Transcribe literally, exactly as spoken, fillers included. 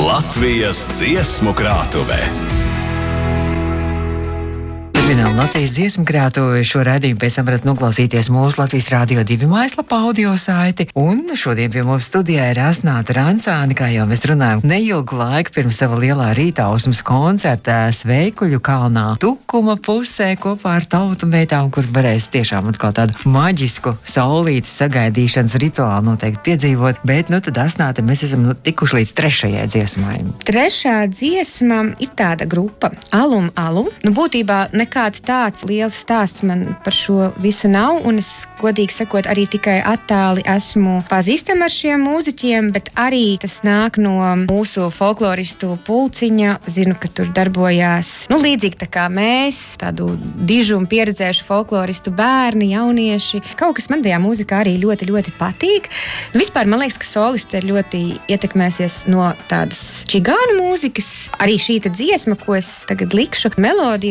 Latvijas dziesmu krātuve. Turpinām Latvijas dziesmu krātuvi. Šo raidījumu pēc tam varat noklausīties mūsu Latvijas Rādio divi mājaslapā audio saiti. Un šodien pie mums studijā ir Asnāta Rancāne, kā jau mēs runājam, neilgu laiku pirms sava lielā rītausmas koncerta Sveikuļu kalnā Tukuma pusē kopā ar tautu meitām, kur varēs tiešām atkal tādu maģisku saulītes sagaidīšanas rituālu noteikti piedzīvot. Bet, nu tad Asnāta, mēs esam nu, tikuši līdz trešajai dziesmai. Trešā dziesma ir tāda grupa Alum Alum. Nu, būtībā nekāds tāds liels stāsts man par šo visu nav, un es, godīgi sakot, arī tikai attāli esmu pazīstama ar šiem mūziķiem, bet arī tas nāk no mūsu folkloristu pulciņa. Zinu, ka tur darbojās, nu, līdzīgi tā kā mēs, tādu dižu un pieredzējušu folkloristu bērni, jaunieši. Kaut kas man tajā mūzikā arī ļoti, ļoti patīk. Nu, vispār man liekas, ka solisti ir ļoti ietekmēsies no tādas čigānu mūzikas. Arī šī dziesma, ko es tagad likšu, melodija